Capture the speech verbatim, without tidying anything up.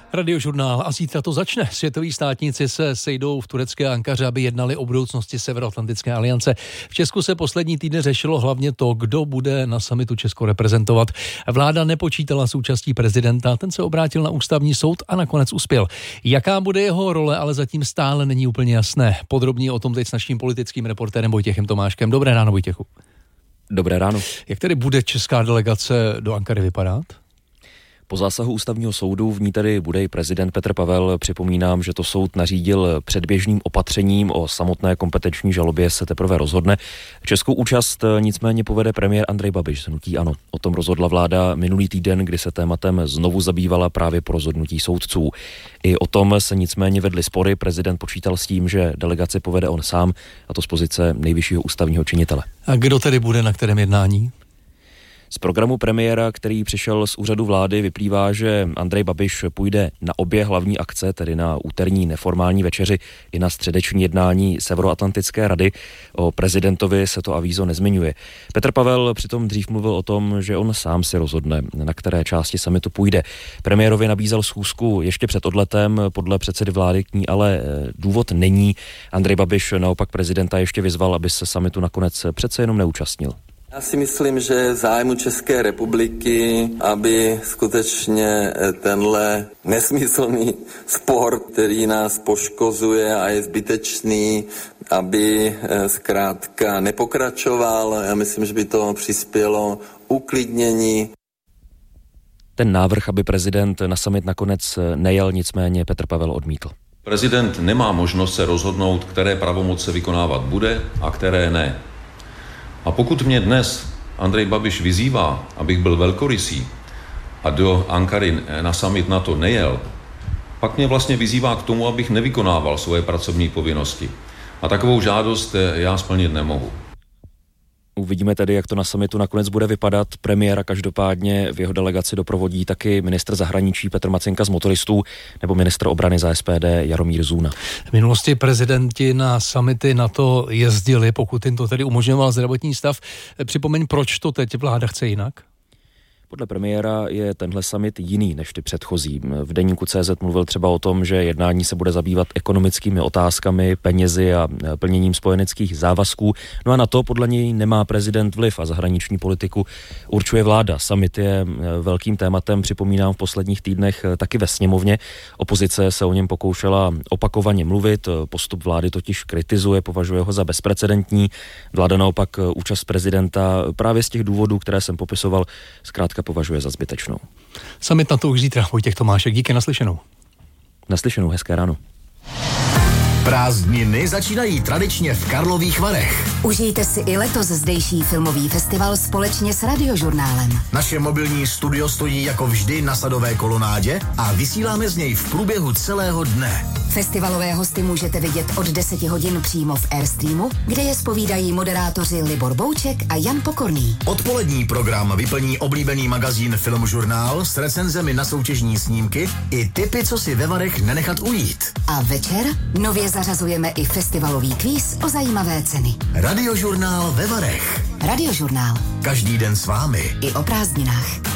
Radiožurnál a zítra to začne. Světoví státníci se sejdou v turecké Ankaře, aby jednali o budoucnosti Severoatlantické aliance. V Česku se poslední týdny řešilo hlavně to, kdo bude na summitu Česko reprezentovat. Vláda nepočítala s účastí prezidenta, ten se obrátil na ústavní soud a nakonec uspěl. Jaká bude jeho role, ale zatím stále není úplně jasné. Podrobně o tom teď s naším politickým reportérem Vojtěchem Tomáškem. Dobré ráno, Vojtěchu. Dobré ráno. Jak tedy bude česká delegace do Ankary vypadat? Po zásahu ústavního soudu v ní tedy bude i prezident Petr Pavel. Připomínám, že to soud nařídil předběžným opatřením, o samotné kompetenční žalobě se teprve rozhodne. Českou účast nicméně povede premiér Andrej Babiš z hnutí ANO. O tom rozhodla vláda minulý týden, kdy se tématem znovu zabývala právě po rozhodnutí soudců. I o tom se nicméně vedly spory. Prezident počítal s tím, že delegaci povede on sám, a to z pozice nejvyššího ústavního činitele. A kdo tedy bude na kterém jednání? Z programu premiéra, který přišel z úřadu vlády, vyplývá, že Andrej Babiš půjde na obě hlavní akce, tedy na úterní neformální večeři i na středeční jednání Severoatlantické rady. O prezidentovi se to avízo nezmiňuje. Petr Pavel přitom dřív mluvil o tom, že on sám si rozhodne, na které části summitu půjde. Premiérovi nabízel schůzku ještě před odletem, podle předsedy vlády k ní ale důvod není. Andrej Babiš naopak prezidenta ještě vyzval, aby se summitu nakonec přece jenom neúčastnil. Já si myslím, že zájmu České republiky, aby skutečně tenhle nesmyslný spor, který nás poškozuje a je zbytečný, aby zkrátka nepokračoval. Já myslím, že by to přispělo uklidnění. Ten návrh, aby prezident na summit nakonec nejel, nicméně Petr Pavel odmítl. Prezident nemá možnost se rozhodnout, které pravomoce vykonávat bude a které ne. A pokud mě dnes Andrej Babiš vyzývá, abych byl velkorysý a do Ankary na summit NATO nejel, pak mě vlastně vyzývá k tomu, abych nevykonával svoje pracovní povinnosti. A takovou žádost já splnit nemohu. Uvidíme tedy, jak to na summitu nakonec bude vypadat. Premiéra každopádně v jeho delegaci doprovodí taky ministr zahraničí Petr Macinka z Motoristů nebo ministr obrany za S P D Jaromír Zůna. V minulosti prezidenti na summity NATO jezdili, pokud jim to tedy umožňoval zdravotní stav. Připomeň, proč to teď vláda chce jinak? Podle premiéra je tenhle summit jiný než ty předchozí. V deníku C Z mluvil třeba o tom, že jednání se bude zabývat ekonomickými otázkami, penězi a plněním spojeneckých závazků. No a na to podle něj nemá prezident vliv a zahraniční politiku určuje vláda. Summit je velkým tématem, připomínám, v posledních týdnech taky ve sněmovně. Opozice se o něm pokoušela opakovaně mluvit, postup vlády totiž kritizuje, považuje ho za bezprecedentní. Vláda naopak účast prezidenta právě z těch důvodů, které jsem popisoval, zkrátka považuje za zbytečnou. Summit NATO už zítra, Vojtěch Tomášek, díky, naslyšenou. Naslyšenou, hezké ráno. Prázdniny začínají tradičně v Karlových Varech. Užijte si i letos zdejší filmový festival společně s Radiožurnálem. Naše mobilní studio stojí jako vždy na Sadové kolonádě a vysíláme z něj v průběhu celého dne. Festivalové hosty můžete vidět od deseti hodin přímo v Airstreamu, kde je zpovídají moderátoři Libor Bouček a Jan Pokorný. Odpolední program vyplní oblíbený magazín Filmžurnál s recenzemi na soutěžní snímky i tipy, co si ve Varech nenechat ujít. A večer nově zařazujeme i festivalový kvíz o zajímavé ceny. Radiožurnál ve Varech. Radiožurnál. Každý den s vámi. I o prázdninách.